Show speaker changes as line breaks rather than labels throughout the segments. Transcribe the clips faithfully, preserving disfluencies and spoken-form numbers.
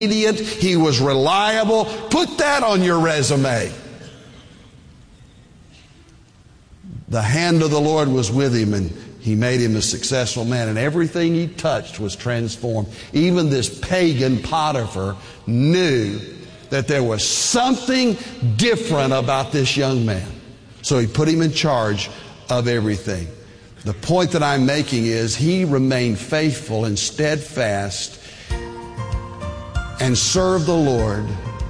He was reliable. Put that on your resume. The hand of the Lord was with him, and he made him a successful man, and everything he touched was transformed. Even this pagan Potiphar knew that there was something different about this young man. So he put him in charge of everything. The point that I'm making is he remained faithful and steadfast and served the Lord,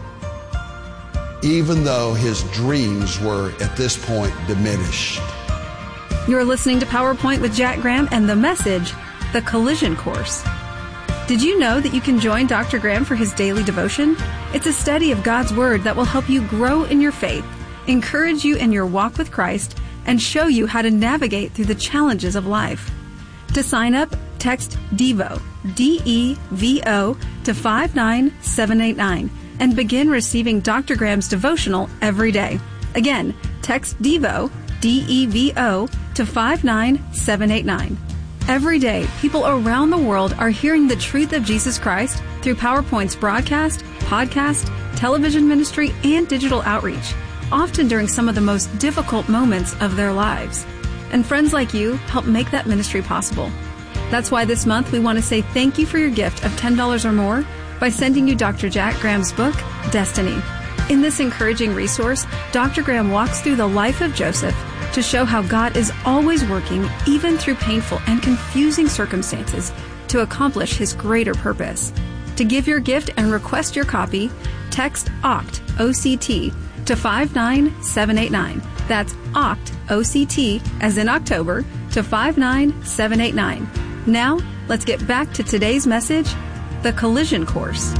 even though his dreams were at this point diminished.
You're listening to PowerPoint with Jack Graham and the message, The Collision Course. Did you know that you can join Doctor Graham for his daily devotion? It's a study of God's Word that will help you grow in your faith, encourage you in your walk with Christ, and show you how to navigate through the challenges of life. To sign up, text DEVO, D E V O, to five nine seven eight nine and begin receiving Doctor Graham's devotional every day. Again, text DEVO, D E V O, to five nine seven eight nine. Every day, people around the world are hearing the truth of Jesus Christ through PowerPoint's broadcast, podcast, television ministry, and digital outreach, often during some of the most difficult moments of their lives. And friends like you help make that ministry possible. That's why this month we want to say thank you for your gift of ten dollars or more by sending you Doctor Jack Graham's book, Destiny. In this encouraging resource, Doctor Graham walks through the life of Joseph to show how God is always working, even through painful and confusing circumstances, to accomplish His greater purpose. To give your gift and request your copy, text OCT, O C T, to five nine seven eight nine. That's OCT, O C T, as in October, to five nine seven eight nine. Now, let's get back to today's message, The Collision Course.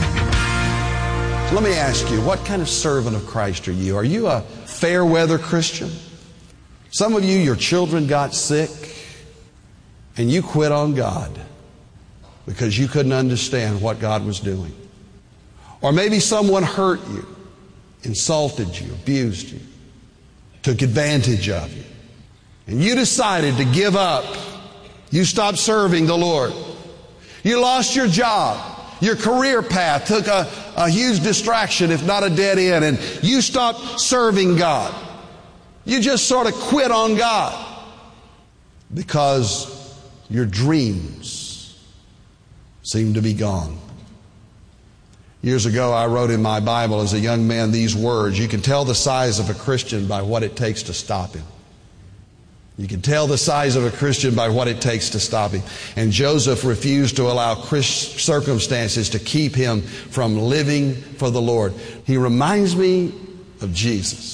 Let me ask you, what kind of servant of Christ are you? Are you a fair weather Christian? Some of you, your children got sick and you quit on God because you couldn't understand what God was doing. Or maybe someone hurt you, insulted you, abused you, took advantage of you, and you decided to give up. You stopped serving the Lord. You lost your job. Your career path took a, a huge distraction, if not a dead end, and you stopped serving God. You just sort of quit on God because your dreams seem to be gone. Years ago, I wrote in my Bible as a young man these words: you can tell the size of a Christian by what it takes to stop him. You can tell the size of a Christian by what it takes to stop him. And Joseph refused to allow Christ circumstances to keep him from living for the Lord. He reminds me of Jesus.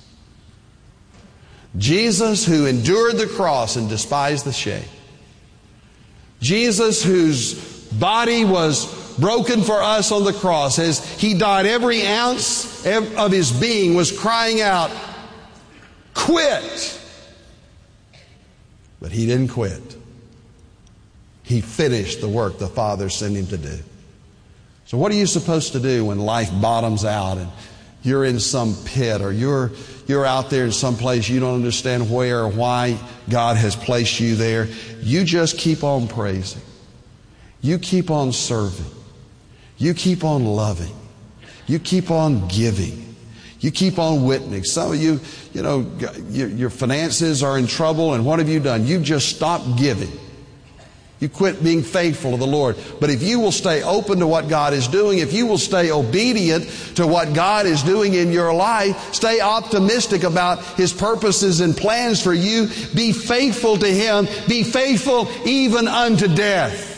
Jesus, who endured the cross and despised the shame. Jesus, whose body was broken for us on the cross. As He died, every ounce of His being was crying out, quit! But He didn't quit. He finished the work the Father sent Him to do. So what are you supposed to do when life bottoms out and you're in some pit, or you're you're out there in some place you don't understand where or why God has placed you there? You just keep on praising. You keep on serving. You keep on loving. You keep on giving. You keep on witnessing. Some of you, you know, your, your finances are in trouble, and what have you done? You've just stopped giving. You quit being faithful to the Lord. But if you will stay open to what God is doing, if you will stay obedient to what God is doing in your life, stay optimistic about His purposes and plans for you, be faithful to Him, be faithful even unto death.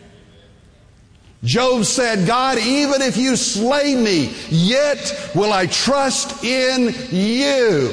Job said, God, even if you slay me, yet will I trust in you.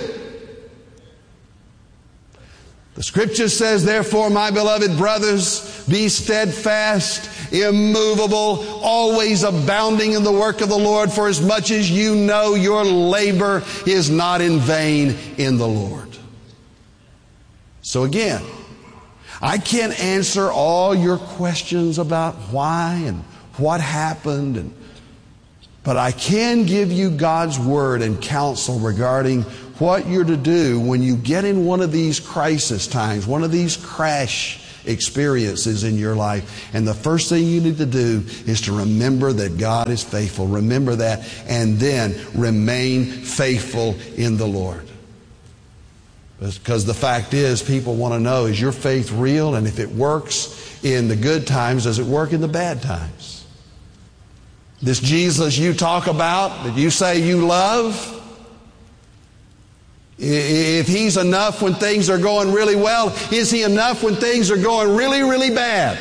The Scripture says, therefore, my beloved brothers, be steadfast, immovable, always abounding in the work of the Lord, for as much as you know your labor is not in vain in the Lord. So again, I can't answer all your questions about why and what happened, and, but I can give you God's word and counsel regarding what you're to do when you get in one of these crisis times, one of these crash experiences in your life. And the first thing you need to do is to remember that God is faithful. Remember that, and then remain faithful in the Lord. Because the fact is, people want to know, is your faith real? And if it works in the good times, does it work in the bad times? This Jesus you talk about, that you say you love, if He's enough when things are going really well, is He enough when things are going really, really bad?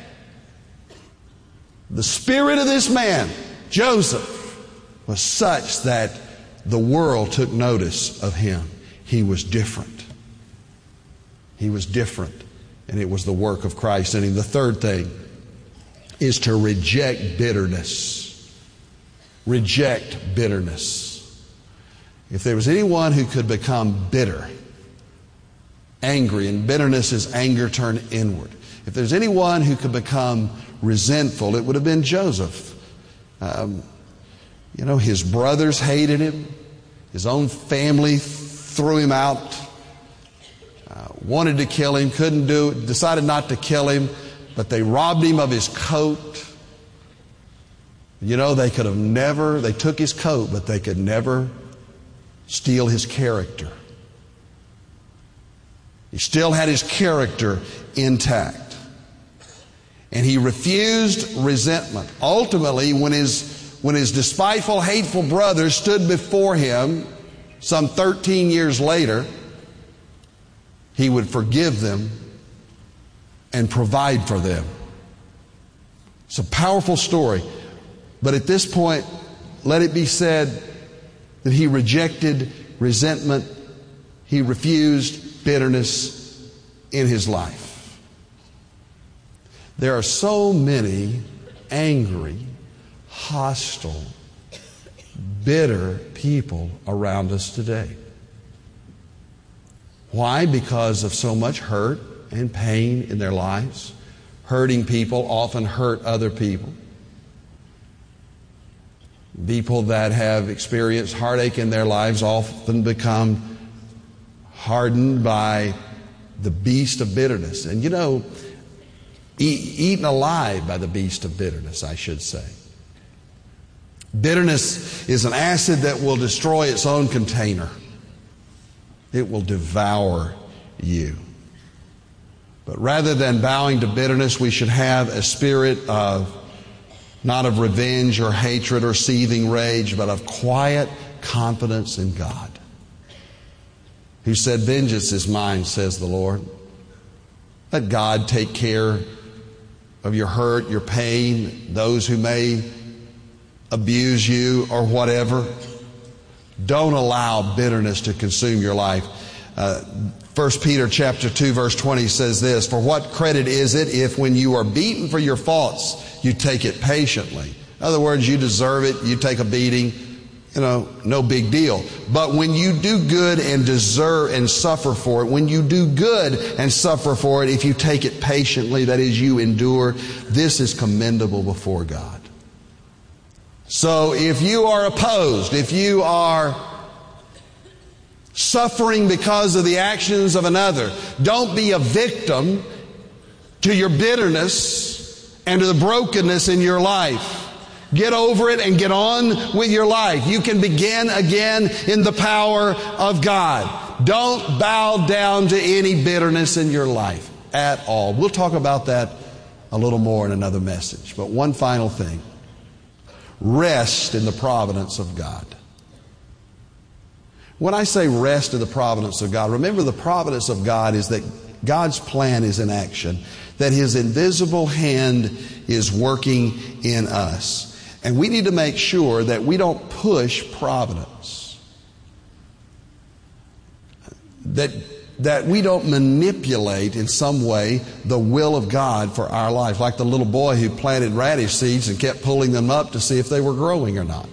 The spirit of this man, Joseph, was such that the world took notice of him. He was different. He was different, and it was the work of Christ in him. The third thing is to reject bitterness. Reject bitterness. If there was anyone who could become bitter, angry, and bitterness is anger turned inward. If there's anyone who could become resentful, it would have been Joseph. Um, you know, his brothers hated him. His own family threw him out, uh, wanted to kill him, couldn't do it, decided not to kill him, but they robbed him of his coat. You know, they could have never, they took his coat, but they could never steal his character. He still had his character intact. And he refused resentment. Ultimately, when his, when his despiteful, hateful brothers stood before him some thirteen years later, he would forgive them and provide for them. It's a powerful story. But at this point, let it be said that he rejected resentment. He refused bitterness in his life. There are so many angry, hostile, bitter people around us today. Why? Because of so much hurt and pain in their lives. Hurting people often hurt other people. People that have experienced heartache in their lives often become hardened by the beast of bitterness. And you know, e- eaten alive by the beast of bitterness, I should say. Bitterness is an acid that will destroy its own container. It will devour you. But rather than bowing to bitterness, we should have a spirit of, not of revenge or hatred or seething rage, but of quiet confidence in God, who said, "Vengeance is mine, says the Lord." Let God take care of your hurt, your pain, those who may abuse you or whatever. Don't allow bitterness to consume your life. Uh, First Peter chapter two verse twenty says this, "For what credit is it if when you are beaten for your faults, you take it patiently?" In other words, you deserve it, you take a beating, you know, no big deal. But when you do good and deserve and suffer for it, when you do good and suffer for it, if you take it patiently, that is, you endure, this is commendable before God. So if you are opposed, if you are suffering because of the actions of another, don't be a victim to your bitterness and to the brokenness in your life. Get over it and get on with your life. You can begin again in the power of God. Don't bow down to any bitterness in your life at all. We'll talk about that a little more in another message. But one final thing. Rest in the providence of God. When I say rest in the providence of God, remember the providence of God is that God's plan is in action, that His invisible hand is working in us. And we need to make sure that we don't push providence, that, that we don't manipulate in some way the will of God for our life, like the little boy who planted radish seeds and kept pulling them up to see if they were growing or not.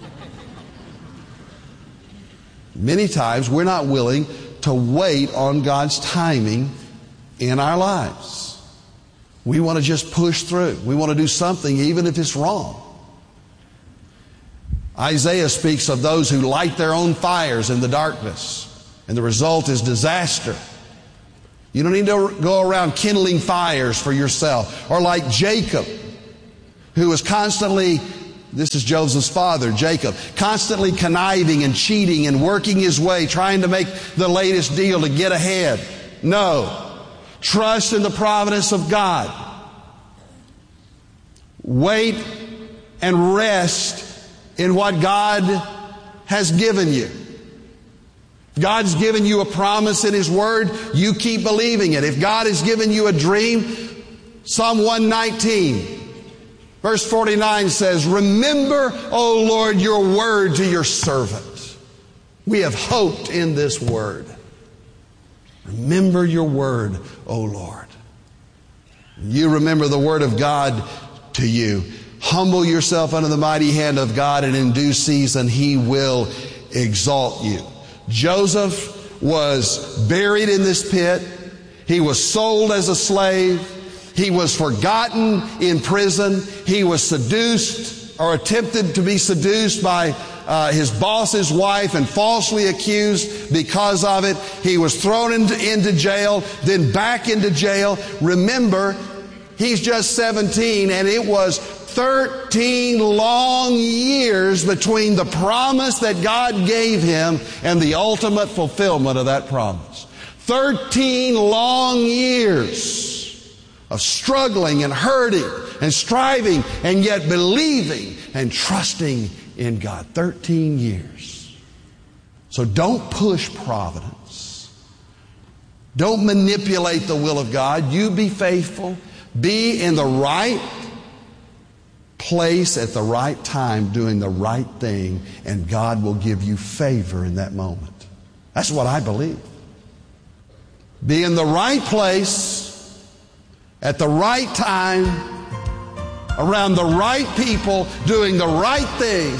Many times we're not willing to wait on God's timing in our lives. We want to just push through. We want to do something even if it's wrong. Isaiah speaks of those who light their own fires in the darkness, and the result is disaster. You don't need to go around kindling fires for yourself. Or like Jacob, who was constantly, this is Joseph's father, Jacob, constantly conniving and cheating and working his way, trying to make the latest deal to get ahead. No. Trust in the providence of God. Wait and rest in what God has given you. If God's given you a promise in His Word, you keep believing it. If God has given you a dream, Psalm one nineteen, verse forty-nine says, "Remember, O Lord, your word to your servant." We have hoped in this word. Remember your word, O Lord. You remember the word of God to you. Humble yourself under the mighty hand of God, and in due season He will exalt you. Joseph was buried in this pit. He was sold as a slave. He was forgotten in prison. He was seduced or attempted to be seduced by uh, his boss's wife and falsely accused because of it. He was thrown into, into jail, then back into jail. Remember, he's just seventeen, and it was thirteen long years between the promise that God gave him and the ultimate fulfillment of that promise. thirteen long years of struggling and hurting and striving and yet believing and trusting in God. thirteen years. So don't push providence. Don't manipulate the will of God. You be faithful. Be in the right place at the right time doing the right thing, and God will give you favor in that moment. That's what I believe. Be in the right place at the right time around the right people doing the right thing,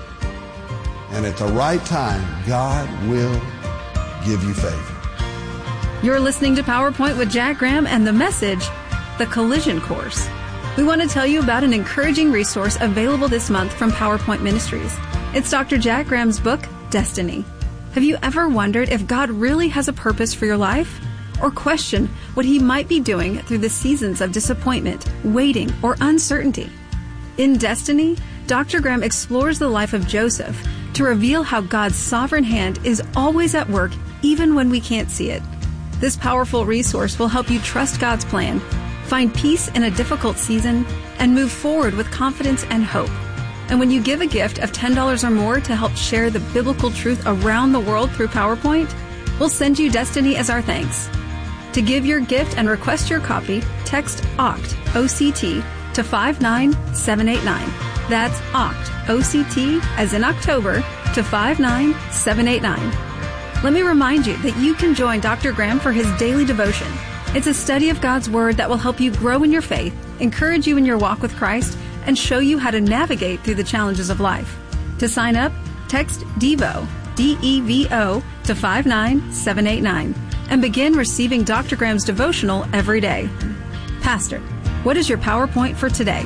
and at the right time God will give you favor.
You're listening to PowerPoint with Jack Graham and the message, The Collision Course. We want to tell you about an encouraging resource available this month from PowerPoint Ministries. It's Doctor Jack Graham's book, Destiny. Have you ever wondered if God really has a purpose for your life? Or question what He might be doing through the seasons of disappointment, waiting, or uncertainty? In Destiny, Doctor Graham explores the life of Joseph to reveal how God's sovereign hand is always at work even when we can't see it. This powerful resource will help you trust God's plan, find peace in a difficult season, and move forward with confidence and hope. And when you give a gift of ten dollars or more to help share the biblical truth around the world through PowerPoint, we'll send you Destiny as our thanks. To give your gift and request your copy, text O C T, O C T, to five nine seven eight nine. That's O C T, O C T, as in October, to five nine seven eight nine. Let me remind you that you can join Doctor Graham for his daily devotion. It's a study of God's Word that will help you grow in your faith, encourage you in your walk with Christ, and show you how to navigate through the challenges of life. To sign up, text DEVO, D E V O, to five nine seven eight nine. And begin receiving Doctor Graham's devotional every day. Pastor, what is your PowerPoint for today?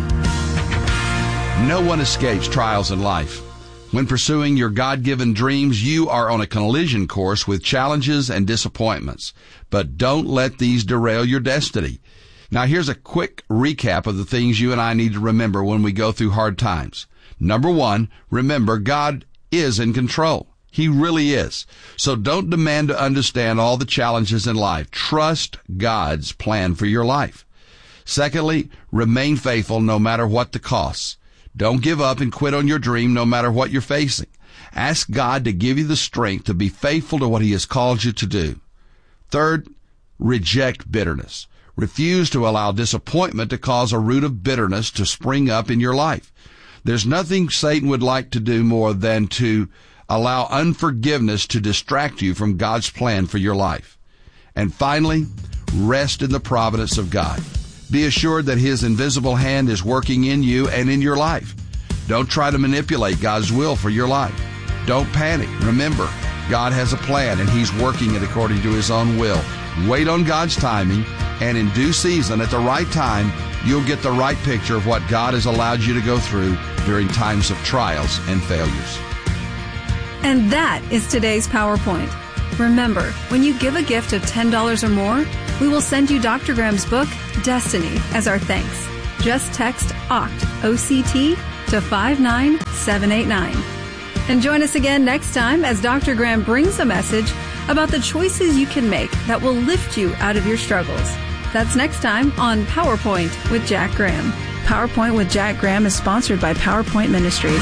No one escapes trials in life. When pursuing your God-given dreams, you are on a collision course with challenges and disappointments. But don't let these derail your destiny. Now, here's a quick recap of the things you and I need to remember when we go through hard times. Number one, remember God is in control. He really is. So don't demand to understand all the challenges in life. Trust God's plan for your life. Secondly, remain faithful no matter what the costs. Don't give up and quit on your dream no matter what you're facing. Ask God to give you the strength to be faithful to what He has called you to do. Third, reject bitterness. Refuse to allow disappointment to cause a root of bitterness to spring up in your life. There's nothing Satan would like to do more than to allow unforgiveness to distract you from God's plan for your life. And finally, rest in the providence of God. Be assured that His invisible hand is working in you and in your life. Don't try to manipulate God's will for your life. Don't panic. Remember, God has a plan and He's working it according to His own will. Wait on God's timing, and in due season, at the right time, you'll get the right picture of what God has allowed you to go through during times of trials and failures.
And that is today's PowerPoint. Remember, when you give a gift of ten dollars or more, we will send you Doctor Graham's book, Destiny, as our thanks. Just text O C T, O C T, to five nine seven eight nine. And join us again next time as Doctor Graham brings a message about the choices you can make that will lift you out of your struggles. That's next time on PowerPoint with Jack Graham. PowerPoint with Jack Graham is sponsored by PowerPoint Ministries.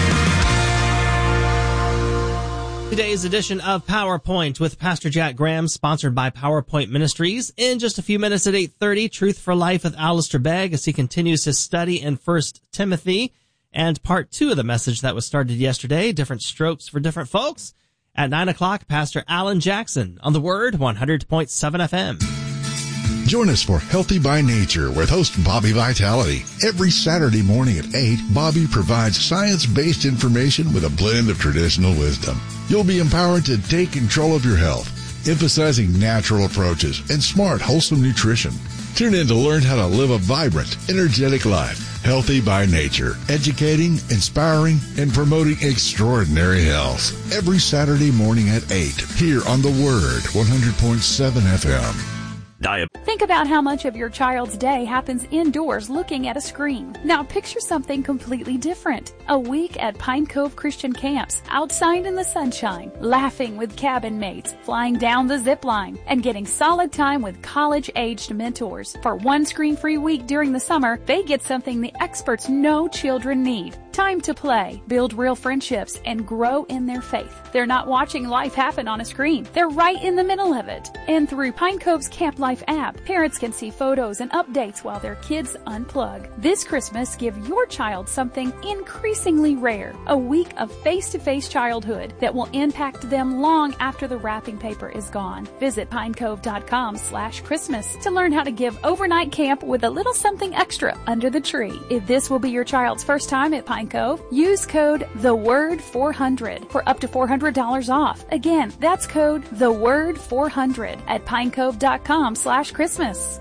Today's edition of PowerPoint with Pastor Jack Graham, sponsored by PowerPoint Ministries. In just a few minutes at eight thirty, Truth for Life with Alistair Begg as he continues his study in First Timothy. And part two of the message that was started yesterday, Different Strokes for Different Folks. At nine o'clock, Pastor Alan Jackson on The Word, one hundred point seven F M.
Join us for Healthy by Nature with host Bobby Vitality. Every Saturday morning at eight, Bobby provides science-based information with a blend of traditional wisdom. You'll be empowered to take control of your health, emphasizing natural approaches and smart, wholesome nutrition. Tune in to learn how to live a vibrant, energetic life. Healthy by Nature, educating, inspiring, and promoting extraordinary health. Every Saturday morning at eight, here on The Word, one hundred point seven F M.
Diet.
Think about how much of your child's day happens indoors looking at a screen. Now picture something completely different. A week at Pine Cove Christian Camps, outside in the sunshine, laughing with cabin mates, flying down the zip line, and getting solid time with college-aged mentors. For one screen-free week during the summer, they get something the experts know children need. Time to play, build real friendships, and grow in their faith. They're not watching life happen on a screen. They're right in the middle of it. And through Pine Cove's Camp Life app, parents can see photos and updates while their kids unplug. This Christmas, give your child something increasingly rare, a week of face-to-face childhood that will impact them long after the wrapping paper is gone. Visit pinecove.com slash Christmas to learn how to give overnight camp with a little something extra under the tree. If this will be your child's first time at Pine Cove, use code the word four hundred for up to four hundred dollars off. Again, that's code the word four hundred at pinecove.com slash Christmas.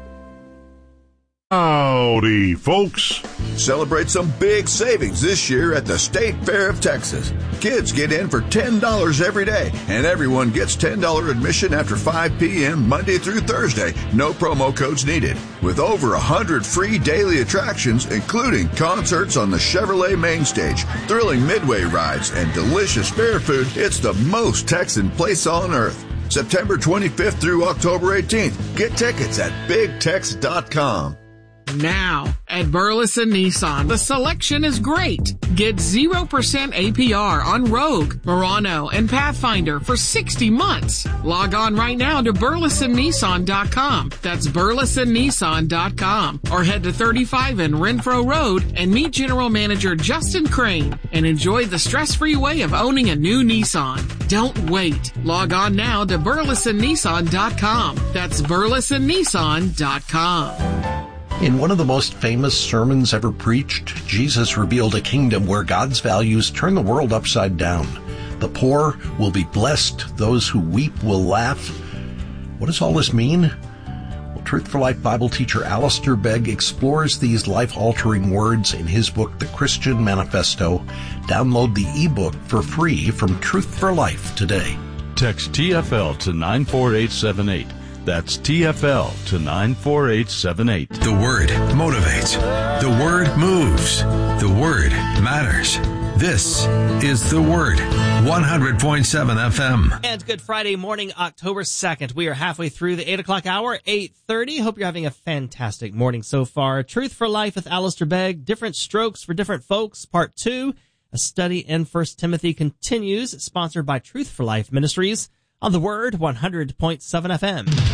Howdy, folks.
Celebrate some big savings this year at the State Fair of Texas. Kids get in for ten dollars every day, and everyone gets ten dollars admission after five p.m. Monday through Thursday. No promo codes needed. With over one hundred free daily attractions, including concerts on the Chevrolet main stage, thrilling midway rides, and delicious fair food, it's the most Texan place on earth. September twenty-fifth through October eighteenth. Get tickets at big tex dot com.
Now, at Burleson Nissan, the selection is great. Get zero percent A P R on Rogue, Murano, and Pathfinder for sixty months. Log on right now to burleson nissan dot com. That's burleson nissan dot com. Or head to thirty-five in Renfro Road and meet General Manager Justin Crane and enjoy the stress-free way of owning a new Nissan. Don't wait. Log on now to burleson nissan dot com. That's burleson nissan dot com.
In one of the most famous sermons ever preached, Jesus revealed a kingdom where God's values turn the world upside down. The poor will be blessed. Those who weep will laugh. What does all this mean? Well, Truth for Life Bible teacher Alistair Begg explores these life-altering words in his book, The Christian Manifesto. Download the ebook for free from Truth for Life today.
Text T F L to nine four eight seven eight. That's T F L to nine four eight seven eight.
The Word motivates. The Word moves. The Word matters. This is The Word, one hundred point seven F M.
And good Friday morning, October second. We are halfway through the eight o'clock hour, eight thirty. Hope you're having a fantastic morning so far. Truth for Life with Alistair Begg, Different Strokes for Different Folks, Part two. A study in First Timothy continues, sponsored by Truth for Life Ministries on The Word, one hundred point seven F M.